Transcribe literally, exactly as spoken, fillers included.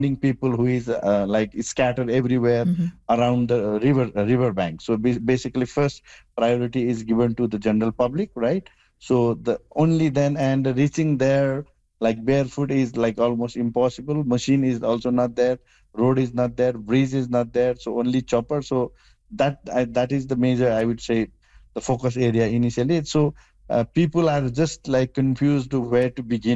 people who is uh, like scattered everywhere Mm-hmm. around the river uh, river bank. So ba- basically, first priority is given to the general public, right? So the only then and reaching there like barefoot is like almost impossible. Machine is also not there, road is not there, bridge is not there. So only chopper. So that I, that is the major, I would say, the focus area initially. So uh, people are just like confused to where to begin